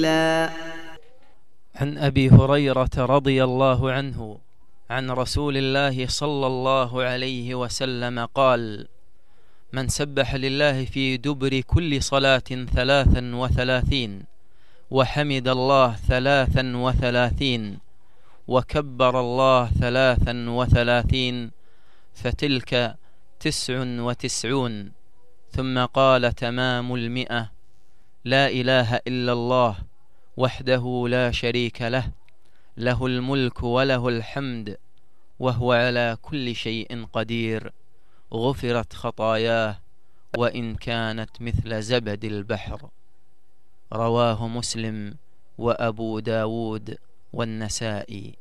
عن أبي هريرة رضي الله عنه عن رسول الله صلى الله عليه وسلم قال: من سبح لله في دبر كل صلاة 33 وحمد الله 33 وكبر الله 33 فتلك 99. ثم قال تمام 100: لا إله إلا الله وحده لا شريك له، له الملك وله الحمد وهو على كل شيء قدير، غفرت خطاياه وإن كانت مثل زبد البحر. رواه مسلم وأبو داود والنسائي.